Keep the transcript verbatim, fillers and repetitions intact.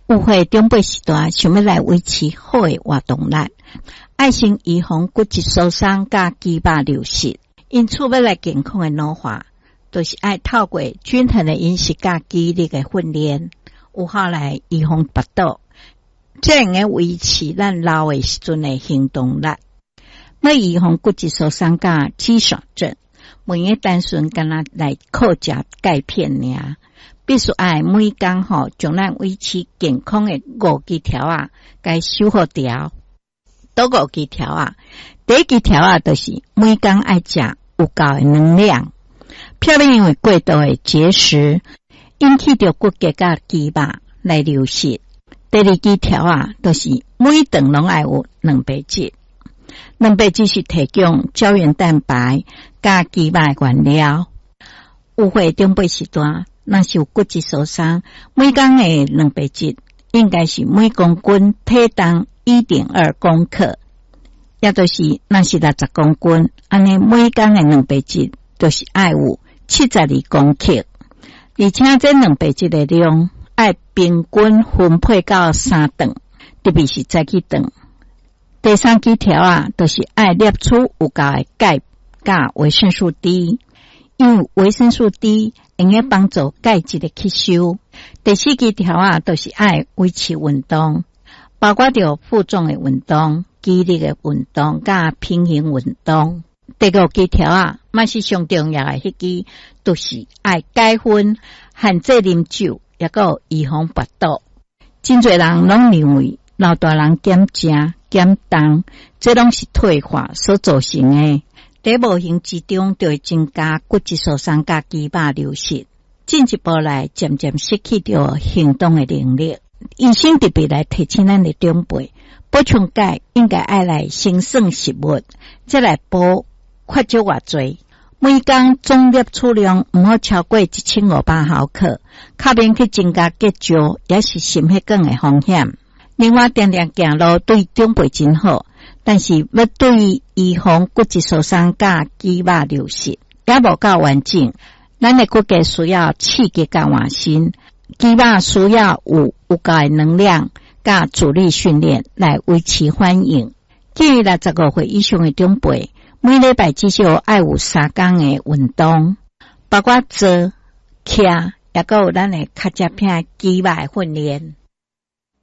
有会中辈时段想要来维持好的活动力，爱先预防骨质疏松甲肌肉流失。因此要来健康的老化，就是爱透过均衡的饮食甲肌力的训练，有效来预防跌倒，这样会维持咱老的时阵的行动力。要预防骨质疏松甲肌少症，唔用单纯干那来靠食钙片尔，必须爱每工吼将咱维持健康的五支条啊，该守护掉。倒五支条啊，第一支条啊，就是每工爱食有够的能量，避免因为过度的节食引起着骨骼甲肌肉来流失。第二支条啊，就是每顿拢爱有蛋白质。蛋白质是提供胶原蛋白甲肌肉的原料。有会中辈时段，若是有骨质疏松，每工的蛋白质应该是每公斤体重 一点二公克，也就是若是六十公斤，安尼每工的蛋白质就是爱有七十二公克，而且这蛋白质的量爱平均分配到三顿，特别是早起顿。第三支条啊，就是爱摄取有够的钙甲维生素 D， 因为维生素 D 能够帮助钙质的吸收。第四支条啊，就是爱维持运动，包括着负重的运动、肌力的运动甲平衡运动。第五支条啊，嘛是上重要的迄支，就是爱戒烟、限制啉酒，也个预防跌倒。真侪人拢认为老大人减食减重，这拢是退化所造成的。在无形之中，就会增加骨质疏松甲肌肉流失，进一步来渐渐失去掉行动的能力。医生特别来提醒咱的长辈，补充钙应该爱来先算食物，再来补缺少偌多。每工总摄取量毋好超过一千五百毫克，较免去增加结石，也是心血管的风险。另外，定定行路对长辈真好，但是要对于预防骨质疏松甲肌肉流失也无够完整。咱的骨骼需要刺激甲换新，肌肉需要有有够的能量甲阻力训练来维持反应。建议六十五岁以上的长辈，每礼拜至少爱有三天的运动，包括坐、徛，也有咱的脚趾片肌肉的训练。